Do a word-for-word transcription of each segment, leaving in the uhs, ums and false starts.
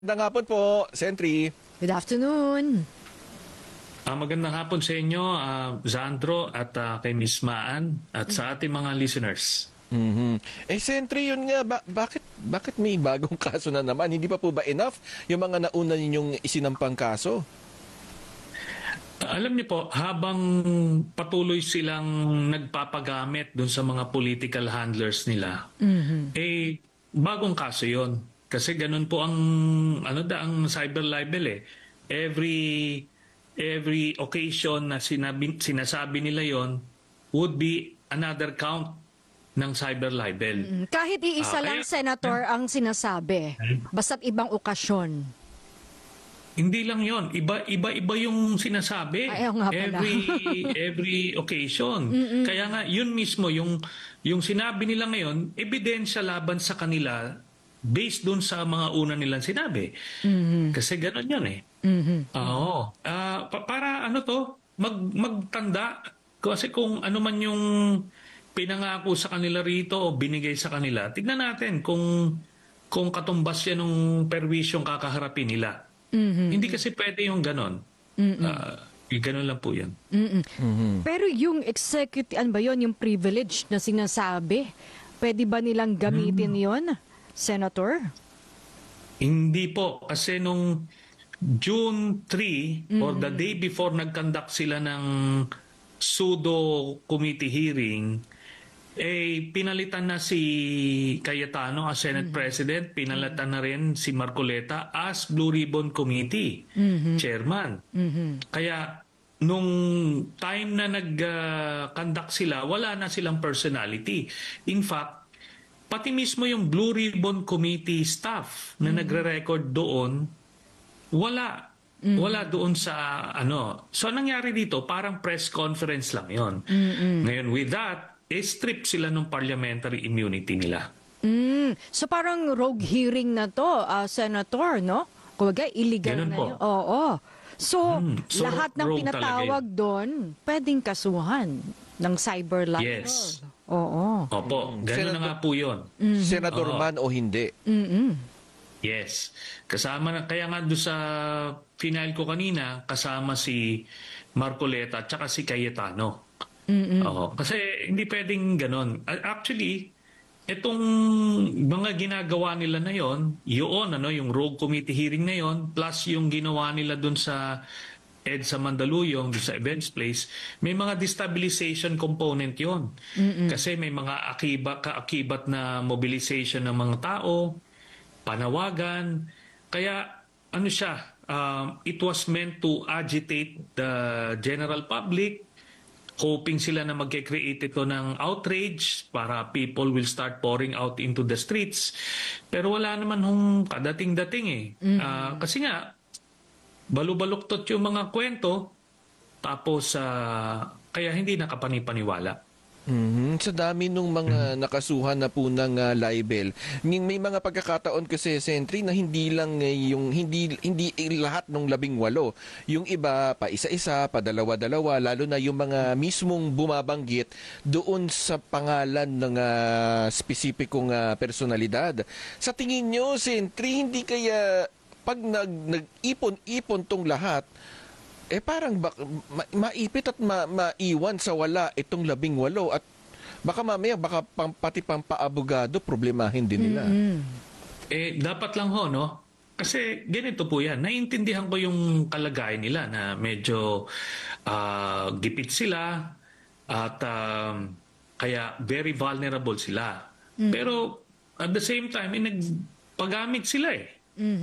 Magandang hapon po, Sentry. Good afternoon. Ah, magandang hapon sa inyo, ah, Zandro at ah, kay Miss Maan at sa ating mga listeners. Mhm. Eh, Sentry, yun nga, ba- bakit, bakit may bagong kaso na naman? Hindi pa po ba enough yung mga nauna ninyong isinampang kaso? Ah, alam niyo po, habang patuloy silang nagpapagamit doon sa mga political handlers nila, eh, bagong kaso yon. Kasi ganun po ang, ano da, ang cyber libel eh. Every, every occasion na sinabi, sinasabi nila yon would be another count ng cyber libel. Mm, Kahit iisa Ah, lang, kaya- Senator, ang sinasabi. Basta't ibang okasyon. Hindi lang 'yon, iba iba iba yung sinasabi. Ay, oo nga pala. every every occasion. Kaya nga yun mismo yung yung sinabi nila ngayon, ebidensya laban sa kanila based dun sa mga una nilang sinabi. Kasi gano'n 'yun eh. Oo. Ah, pa- para ano to, mag magtanda kasi kung ano man yung pinangako sa kanila rito o binigay sa kanila, tignan natin kung kung katumbas yan ng perwisyong kakaharapin nila. Hindi kasi pwede yung ganon. Ah, yung ganon lang po yan. Mm-mm. Pero yung executive, ano ba yun, yung privilege na sinasabi, pwede ba nilang gamitin yon, Senator? Hindi po. Kasi nung June third or the day before nag-conduct sila ng pseudo committee hearing, eh pinalitan na si Cayetano as Senate President, pinalitan na rin si Marcoleta as Blue Ribbon Committee Chairman. Kaya nung time na nag-conduct sila, wala na silang personality. In fact, pati mismo yung Blue Ribbon Committee staff na nagre-record doon, wala. Wala doon sa ano. So anong nangyari dito, parang press conference lang yon. Ngayon with that, eh, strip sila ng parliamentary immunity nila. Mm. So parang rogue hearing na to, ah, Senator, no? Kumbaga, illegal Ganun na po. yun. Oo. So, Mm. So, lahat ng rogue pinatawag doon, pwedeng kasuhan ng cyber libel. Yes. Oo. Opo, gano'n Senator- na nga po yun. Senador Oo. man o hindi? Mm-mm. Yes. Kasama na, kaya nga doon sa final ko kanina, kasama si Marcoleta at saka si Cayetano. Oo. Kasi hindi pwedeng ganon. A- Actually, itong mga ginagawa nila na yon, yun, ano, yung rogue committee hearing na yon, plus yung ginawa nila doon sa EDSA Mandaluyong, doon sa events place, may mga destabilization component yon. Kasi may mga akibat, kaakibat na mobilization ng mga tao, panawagan. Kaya ano siya, um, it was meant to agitate the general public, hoping sila na mag-create ito ng outrage para people will start pouring out into the streets. Pero wala naman hong kadating-dating eh. Ah, kasi nga, balubaluktot yung mga kwento, tapos ah, kaya hindi nakapanipaniwala. Mhm. Sa dami nung mga nakasuhan na po ng ah, libel, may, may mga pagkakataon kasi, Sentry, na hindi lang eh, yung hindi hindi eh, lahat ng labing walo. Yung iba pa isa-isa, pa dalawa-dalawa, lalo na yung mga mismong bumabanggit doon sa pangalan ng ah, spesipikong ah, personalidad. Sa tingin nyo, Sentry, hindi kaya pag nag, nag-ipon-ipon tong lahat, eh parang bak- ma- maipit at ma- maiwan sa wala itong labing walo at baka mamaya baka pang, pati pang paabogado problemahin din nila. Eh, dapat lang ho, no? Kasi ganito po yan. Naiintindihan ko yung kalagayan nila na medyo ah, gipit sila at um, kaya very vulnerable sila. Pero at the same time, eh, nagpagamit sila eh.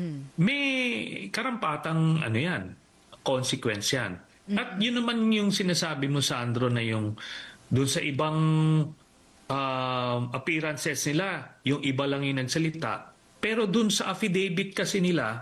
May karampatang ano yan, consequence yan. At yun naman yung sinasabi mo, Sandro, na yung doon sa ibang um, appearances nila, yung iba lang yung nagsalita. Pero doon sa affidavit kasi nila,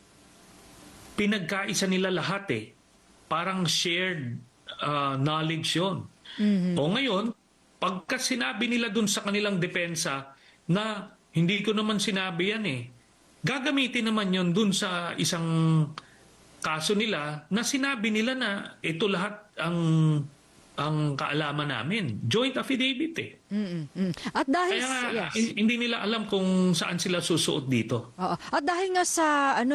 pinagkaisa nila lahat eh. Parang shared uh, knowledge yun. O ngayon, pagka sinabi nila doon sa kanilang depensa na hindi ko naman sinabi yan eh, gagamitin naman yun doon sa isang kaso nila na sinabi nila na ito lahat ang ang kaalaman namin. Joint affidavit eh. Mm-mm. At dahil Kaya nga, yes. hin- hindi nila alam kung saan sila susuot dito. Oo. At dahil nga sa ano